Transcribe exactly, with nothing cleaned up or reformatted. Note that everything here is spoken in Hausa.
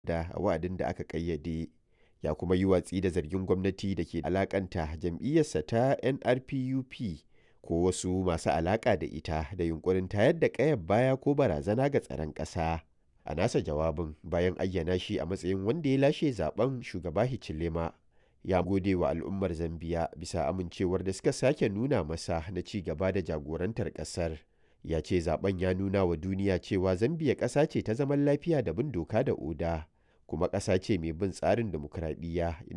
da a wa'adin da aka ƙayyade. Ya kuma yi watsi da zargin gwamnati da ke alakanta jam'iyyarsa ta N R P U P ko wasu masu alaƙa da ita da yunƙurin tayar da ƙayar baya ko barazana ga tsaron ƙasa. A nasa jawabin bayan ayyana shi a matsayin wanda ya lashe zaben, Shugaba Hichilema ya gode wa al'ummar Zambiya bisa amincewar da suka sake nuna masa na ci gaba da jagorantar ƙasar. Ya ce zaben ya nuna wa duniya cewa Zambiya ƙasa ce ta zaman lafiya da bin doka da oda, kuma ƙasa ce mai bin tsarin dimokuraɗiyya.